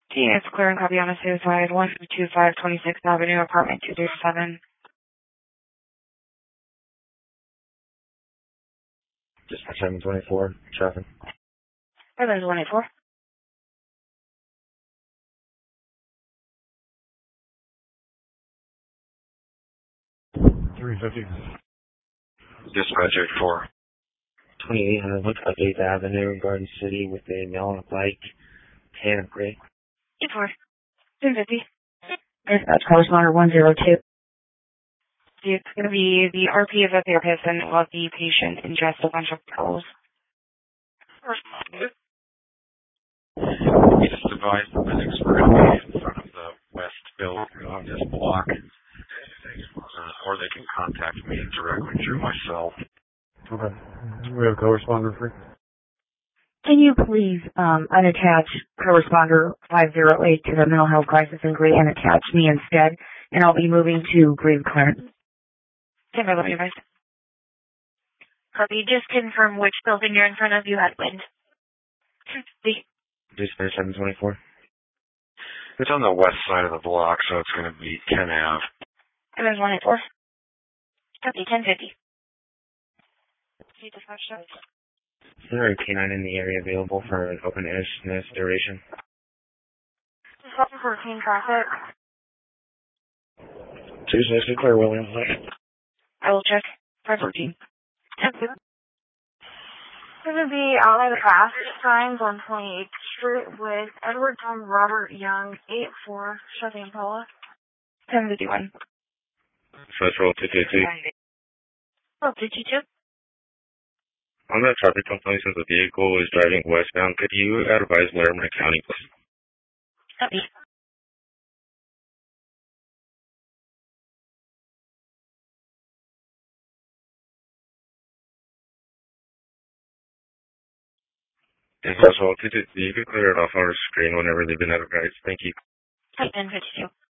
It's clear and copy on a suicide, 125 26th Avenue, apartment 207. Just 724, traffic. There's 184. Dispatcher 4. 2800 Woodcut 8th Avenue, Garden City, with a male on a bike, tan and gray. 84. 250. Dispatch corresponder 102. It's going to be the RP of a therapist and will have the patient ingest a bunch of pills. Just advised the medics were going to be in front of the west building on this block, or they can contact me directly through my cell. Okay. We have co-responder free. Can you please unattach corresponder 508 to the mental health crisis inquiry and attach me instead? And I'll be moving to Green Clearance. Let me advise. Copy. Just confirm which building you're in front of. You had wind. Dispatch 724. It's on the west side of the block, so it's going to be 10 Ave. There's 184. Copy. 1050. Is there a K9 in the area available for an open edge duration? Just watching for routine traffic. 260 clear, Williams. I will check. 514. This would be outside the fast signs on 28th Street with Edward Tom Robert Young, 84, Chevy Impala. 1051. Central 222. Oh, 222. On that traffic complaint, since the vehicle is driving westbound, could you advise Larimer County, please? Copy. And first of all, you could clear it off our screen whenever they've been advertised. Thank you. 1052.